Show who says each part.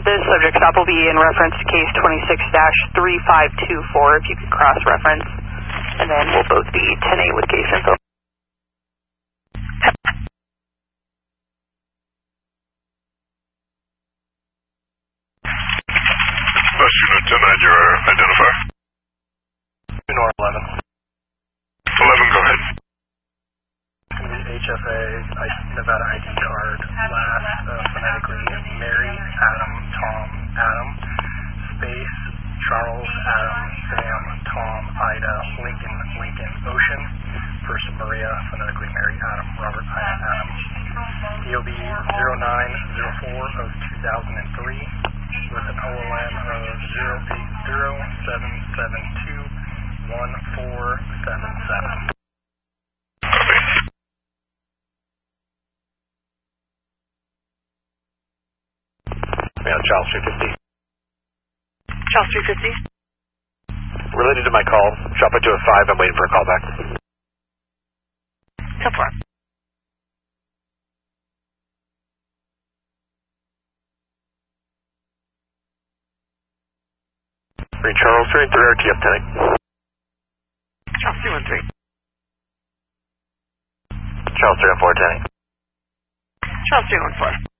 Speaker 1: This subject stop will be in reference to case 26-3524, if you could cross-reference. And then we'll both be 10-8 with case info.
Speaker 2: Bus unit 10-9, your identifier.
Speaker 3: Nor 11.
Speaker 2: 11, go ahead.
Speaker 3: HFA, Nevada ID card, last phonetically, Mary, Adam, Tom, Adam, space, Charles, Adam, Sam, Tom, Ida, Lincoln, Lincoln, Ocean, first Maria, phonetically Mary, Adam, Robert, Ida, Adam, DOB 0904 of 2003, with an OLN of 080-772-1477.
Speaker 4: Charles 350.
Speaker 1: Charles 350.
Speaker 4: Related to my call, drop it to a 5. I'm waiting for a call back.
Speaker 1: So far.
Speaker 4: Green Charles 313, RT up 10.
Speaker 1: Charles 313.
Speaker 4: Charles 314, 10.
Speaker 1: Charles 314.